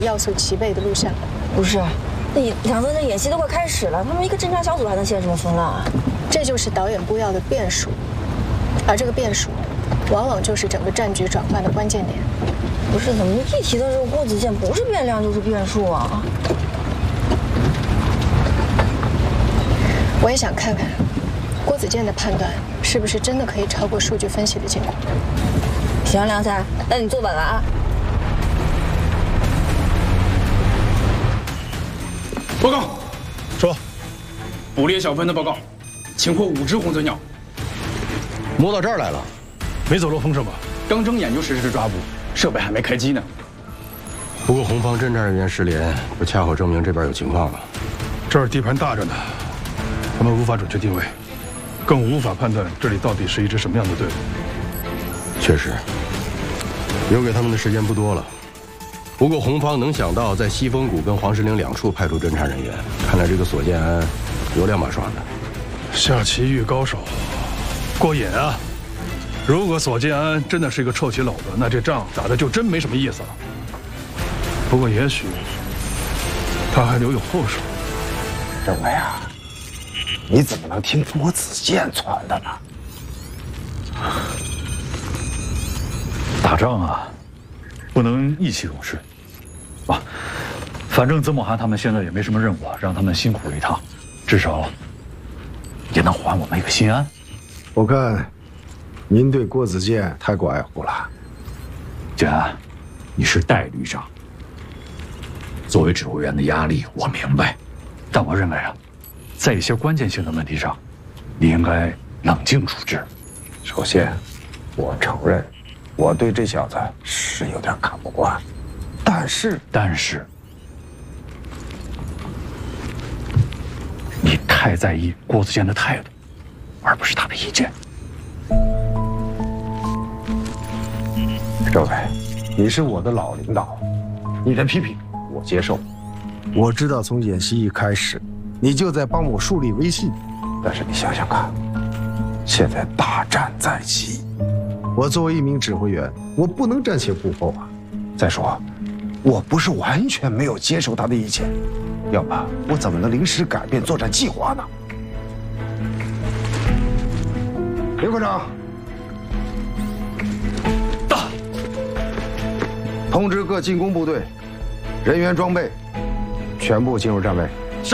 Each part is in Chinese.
要素齐备的录像。 不是，那两个人演戏都快开始了，他们一个侦查小组还能陷什么风浪啊？ 这就是导演部要的变数，而这个变数，往往就是整个战局转换的关键点。 不是，怎么一提到这个郭子健，不是变量就是变数啊？ 我也想看看，郭子健的判断是不是真的可以超过数据分析的结果。 行，梁才，那你坐稳了啊。 报告， 说， 捕猎小分的报告，擒获5只红嘴鸟。 摸到这儿来了，没走漏风声吧？ 刚睁眼就实施抓捕，设备还没开机呢。 不过红方侦查人员失联，不恰好证明这边有情况吗？ 这儿地盘大着呢，他们无法准确定位，更无法判断这里到底是一支什么样的队伍。 确实，留给他们的时间不多了。 不过红方能想到在西风谷跟黄石岭2处派出侦查人员，看来这个索建安有2把刷子。 下棋遇高手，过瘾啊！如果索建安真的是一个臭棋篓子，那这仗打的就真没什么意思了。不过也许他还留有后手。 政委啊，你怎么能听郭子健传的呢？ 打仗啊，不能意气用事。 啊，反正曾某涵他们现在也没什么任务，让他们辛苦了一趟，至少也能还我们一个心安。 我看您对郭子健太过爱护了。 建安，你是代旅长，作为指挥员的压力我明白，但我认为啊，在一些关键性的问题上，你应该冷静处置。 首先，我承认我对这小子是有点看不惯。 但是， 你太在意郭子健的态度，而不是他的意见。 政委，你是我的老领导，你的批评我接受。我知道从演习一开始，你就在帮我树立威信，但是你想想看，现在大战在即，我作为一名指挥员，我不能暂且不后啊。再说。 我不是完全没有接受他的意见，要不我怎么能临时改变作战计划呢？刘科长， 到， 通知各进攻部队，人员装备全部进入站位。 是。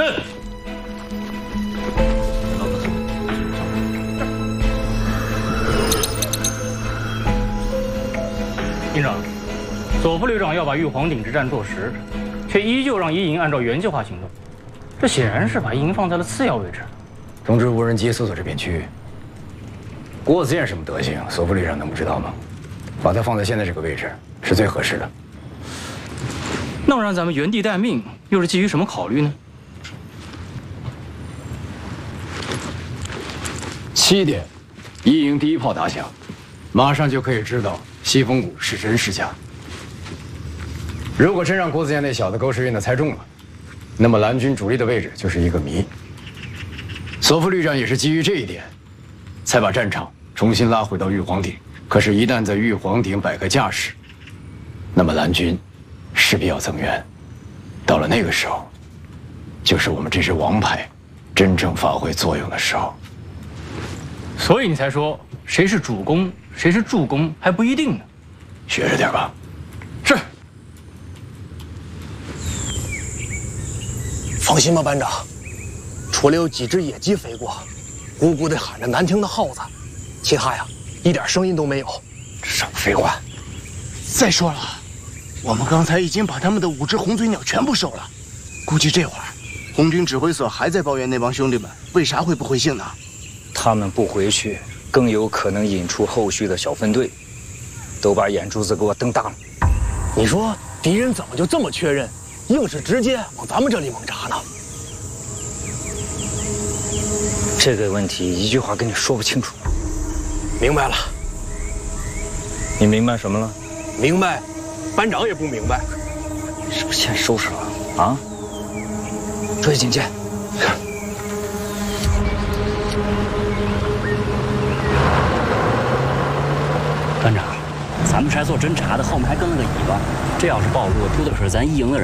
营长。 左副旅长要把玉皇顶之战做实，却依旧让一营按照原计划行动，这显然是把一营放在了次要位置。 通知无人机搜索这片区域。郭子健什么德行，索副旅长能不知道吗？把他放在现在这个位置是最合适的。 那么让咱们原地待命，又是基于什么考虑呢 ？7点，一营第1炮打响，马上就可以知道西风谷是真是假。 如果真让郭子健那小子狗屎运的猜中了，那么蓝军主力的位置就是一个谜。索副旅长也是基于这一点，才把战场重新拉回到玉皇顶。可是，一旦在玉皇顶摆个架势，那么蓝军势必要增援。到了那个时候，就是我们这支王牌真正发挥作用的时候。 所以你才说谁是主攻，谁是助攻还不一定呢。 学着点吧。 是。 放心吧，班长，除了有几只野鸡飞过，咕咕地喊着难听的号子，其他呀一点声音都没有。 少废话！ 再说了，我们刚才已经把他们的5只红嘴鸟全部收了，估计这会儿红军指挥所还在抱怨那帮兄弟们为啥会不回信呢？ 他们不回去，更有可能引出后续的小分队，都把眼珠子给我瞪大了。 你说敌人怎么就这么确认？ 硬是直接往咱们这里猛扎呢？ 这个问题一句话跟你说不清楚。 明白了。 你明白什么了？ 明白，班长也不明白。 是不是先收拾了啊？注意警戒。 班长，咱们是来做侦查的，后面还跟了个尾巴，这要是暴露了，出的可是咱一营的人。